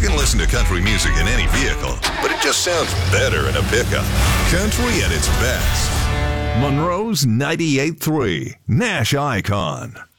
can listen to country music in any vehicle, but it just sounds better in a pickup. Country at its best. Monroe's 98.3 Nash Icon.